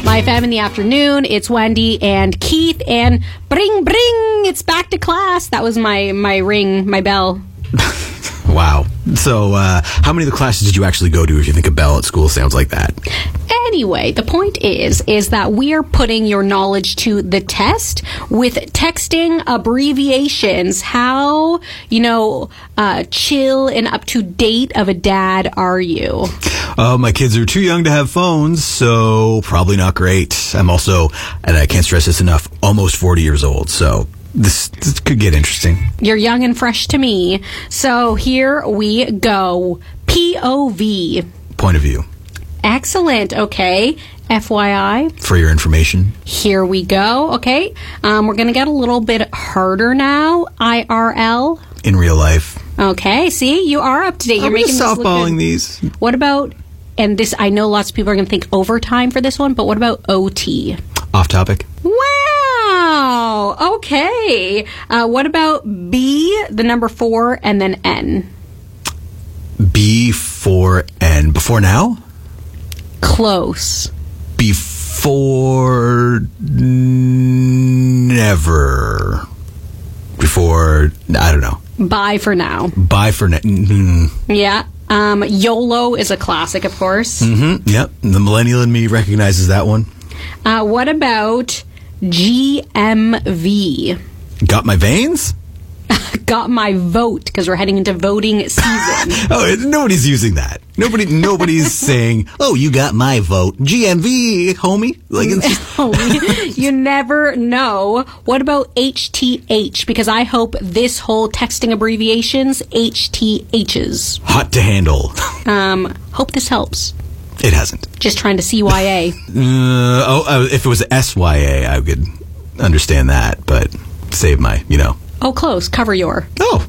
My FM in the afternoon. It's Wendy and Keith, and bring, it's back to class. That was my ring, my bell. Wow. So, how many of the classes did you actually go to if you think a bell at school sounds like that? Anyway, the point is that we are putting your knowledge to the test with texting abbreviations. How, chill and up to date of a dad are you? My kids are too young to have phones, so probably not great. I'm also, and I can't stress this enough, almost 40 years old, so this could get interesting. You're young and fresh to me. So here we go. POV. Point of view. Excellent. Okay. FYI. For your information. Here we go. Okay. We're going to get a little bit harder now. IRL. In real life. Okay. See, you are up to date. You're making softballing these. What about, and this, I know lots of people are going to think overtime for this one, but what about OT? Off topic. Wow. Okay. What about B, the number 4, and then N? B, 4, N. Before now? Close. Before never. Before, I don't know. Bye for now. Bye for now. Mm-hmm. Yeah. YOLO is a classic, of course. Mm-hmm. Yep. The millennial in me recognizes that one. What about GMV? Got my veins? Got my vote, because we're heading into voting season. Oh, nobody's using that. Nobody's saying, "Oh, you got my vote." GMV, homie. Like it's just you never know. What about HTH? Because I hope this whole texting abbreviations, HTHs. Hot to handle. Hope this helps. It hasn't. Just trying to CYA. If it was SYA, I could understand that, but save my, Oh, close. Cover your. Oh,